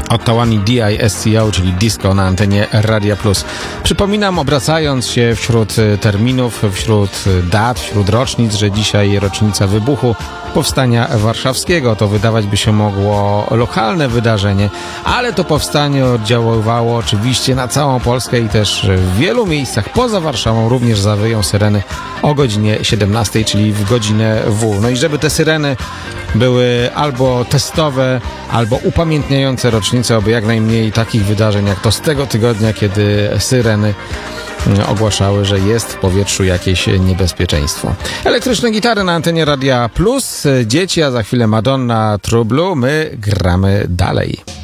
Ottawani DISCO, czyli disco na antenie Radia Plus. Przypominam, obracając się wśród terminów, wśród dat, wśród rocznic, że dzisiaj rocznica wybuchu Powstania Warszawskiego. To wydawać by się mogło lokalne wydarzenie, ale to powstanie oddziaływało oczywiście na całą Polskę i też w wielu miejscach poza Warszawą również zawyją syreny o godzinie 17, czyli w godzinę W. No i żeby te syreny były albo testowe, albo upamiętniające rocznicę, aby jak najmniej takich wydarzeń jak to z tego tygodnia, kiedy syreny ogłaszały, że jest w powietrzu jakieś niebezpieczeństwo. Elektryczne gitary na antenie Radia Plus, dzieci, a za chwilę Madonna, True Blue. My gramy dalej.